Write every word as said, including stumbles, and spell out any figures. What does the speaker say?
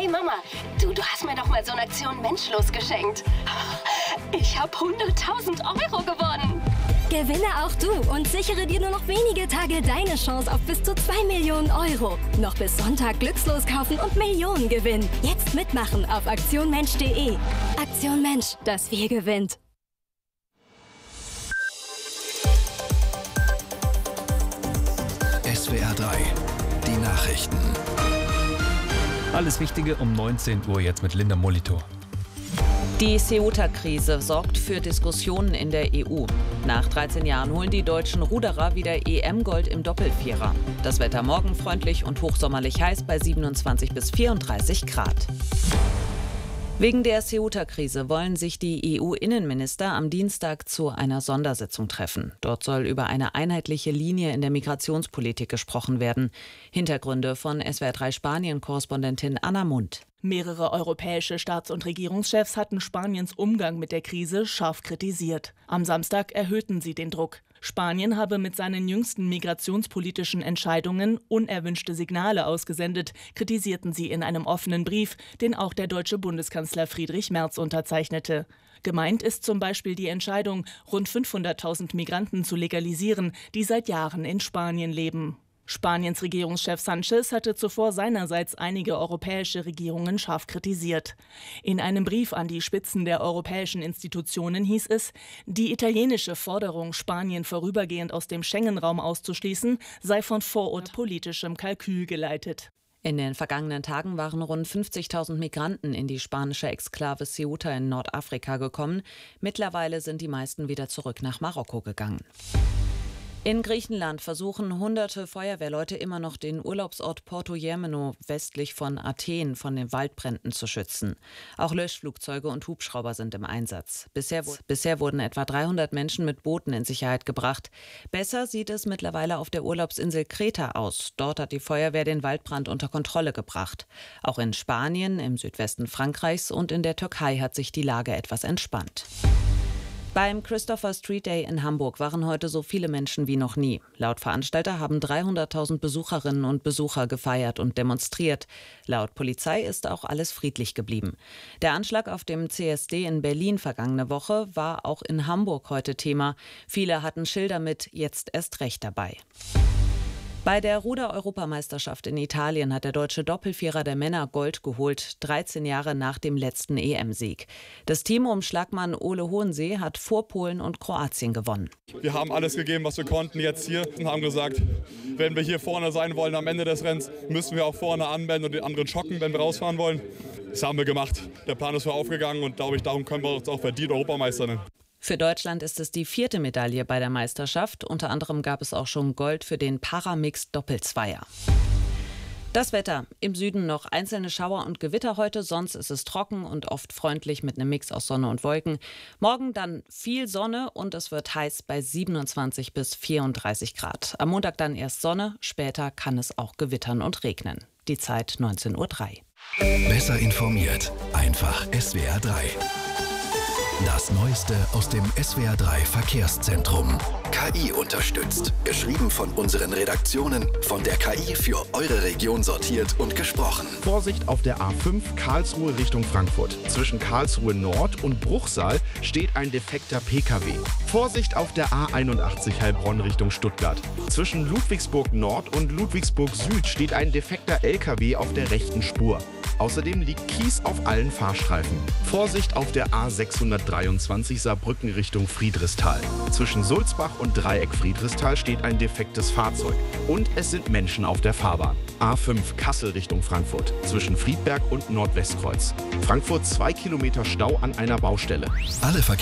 Mama, du, du hast mir doch mal so eine Aktion Menschlos geschenkt. Ich habe hunderttausend Euro gewonnen. Gewinne auch du und sichere dir nur noch wenige Tage deine Chance auf bis zu zwei Millionen Euro. Noch bis Sonntag glückslos kaufen und Millionen gewinnen. Jetzt mitmachen auf aktion mensch punkt de. Aktion Mensch, das Wir gewinnt. S W R drei, die Nachrichten. Alles Wichtige um neunzehn Uhr jetzt mit Linda Molitor. Die Ceuta-Krise sorgt für Diskussionen in der E U. Nach dreizehn Jahren holen die deutschen Ruderer wieder E M-Gold im Doppelvierer. Das Wetter morgen freundlich und hochsommerlich heiß bei siebenundzwanzig bis vierunddreißig Grad. Wegen der Ceuta-Krise wollen sich die E U-Innenminister am Dienstag zu einer Sondersitzung treffen. Dort soll über eine einheitliche Linie in der Migrationspolitik gesprochen werden. Hintergründe von S W R drei Spanien-Korrespondentin Anna Mundt. Mehrere europäische Staats- und Regierungschefs hatten Spaniens Umgang mit der Krise scharf kritisiert. Am Samstag erhöhten sie den Druck. Spanien habe mit seinen jüngsten migrationspolitischen Entscheidungen unerwünschte Signale ausgesendet, kritisierten sie in einem offenen Brief, den auch der deutsche Bundeskanzler Friedrich Merz unterzeichnete. Gemeint ist zum Beispiel die Entscheidung, rund fünfhunderttausend Migranten zu legalisieren, die seit Jahren in Spanien leben. Spaniens Regierungschef Sánchez hatte zuvor seinerseits einige europäische Regierungen scharf kritisiert. In einem Brief an die Spitzen der europäischen Institutionen hieß es, die italienische Forderung, Spanien vorübergehend aus dem Schengen-Raum auszuschließen, sei von Vorurteilen politischem Kalkül geleitet. In den vergangenen Tagen waren rund fünfzigtausend Migranten in die spanische Exklave Ceuta in Nordafrika gekommen. Mittlerweile sind die meisten wieder zurück nach Marokko gegangen. In Griechenland versuchen hunderte Feuerwehrleute immer noch den Urlaubsort Porto Germano westlich von Athen von den Waldbränden zu schützen. Auch Löschflugzeuge und Hubschrauber sind im Einsatz. Bisher, bisher wurden etwa dreihundert Menschen mit Booten in Sicherheit gebracht. Besser sieht es mittlerweile auf der Urlaubsinsel Kreta aus. Dort hat die Feuerwehr den Waldbrand unter Kontrolle gebracht. Auch in Spanien, im Südwesten Frankreichs und in der Türkei hat sich die Lage etwas entspannt. Beim Christopher Street Day in Hamburg waren heute so viele Menschen wie noch nie. Laut Veranstalter haben dreihunderttausend Besucherinnen und Besucher gefeiert und demonstriert. Laut Polizei ist auch alles friedlich geblieben. Der Anschlag auf dem C S D in Berlin vergangene Woche war auch in Hamburg heute Thema. Viele hatten Schilder mit „Jetzt erst recht" dabei. Bei der Ruder-Europameisterschaft in Italien hat der deutsche Doppelvierer der Männer Gold geholt, dreizehn Jahre nach dem letzten E M-Sieg. Das Team um Schlagmann Ole Hohensee hat vor Polen und Kroatien gewonnen. Wir haben alles gegeben, was wir konnten jetzt hier und haben gesagt, wenn wir hier vorne sein wollen am Ende des Rennens, müssen wir auch vorne anmelden und den anderen schocken, wenn wir rausfahren wollen. Das haben wir gemacht. Der Plan ist für aufgegangen und glaube ich, darum können wir uns auch verdient Europameister nennen. Für Deutschland ist es die vierte Medaille bei der Meisterschaft. Unter anderem gab es auch schon Gold für den Paramix-Doppelzweier. Das Wetter. Im Süden noch einzelne Schauer und Gewitter heute. Sonst ist es trocken und oft freundlich mit einem Mix aus Sonne und Wolken. Morgen dann viel Sonne und es wird heiß bei siebenundzwanzig bis vierunddreißig Grad. Am Montag dann erst Sonne. Später kann es auch gewittern und regnen. Die Zeit neunzehn Uhr drei. Besser informiert. Einfach S W R drei. Das Neueste aus dem S W R drei Verkehrszentrum. K I unterstützt. Geschrieben von unseren Redaktionen, von der K I für eure Region sortiert und gesprochen. Vorsicht auf der A fünf Karlsruhe Richtung Frankfurt. Zwischen Karlsruhe Nord und Bruchsal steht ein defekter P K W. Vorsicht auf der A einundachtzig Heilbronn Richtung Stuttgart. Zwischen Ludwigsburg Nord und Ludwigsburg Süd steht ein defekter L K W auf der rechten Spur. Außerdem liegt Kies auf allen Fahrstreifen. Vorsicht auf der A sechshundertdreiundzwanzig Saarbrücken Richtung Friedrichsthal. Zwischen Sulzbach und Dreieck Friedrichsthal steht ein defektes Fahrzeug. Und es sind Menschen auf der Fahrbahn. A fünf Kassel Richtung Frankfurt. Zwischen Friedberg und Nordwestkreuz. Frankfurt zwei Kilometer Stau an einer Baustelle. Alle